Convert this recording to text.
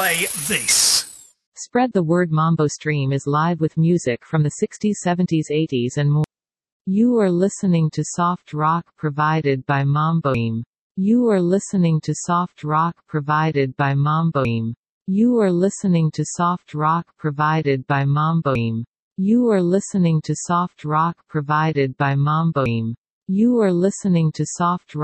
play this. Spread the word. Mambo Stream is live with music from the 60s, 70s, 80s and more. You are listening to soft rock provided by Mambo Stream. You are listening to soft rock provided by Mambo Stream. You are listening to soft rock provided by Mambo Stream. You are listening to soft rock provided by Mambo Stream. You are listening to soft rock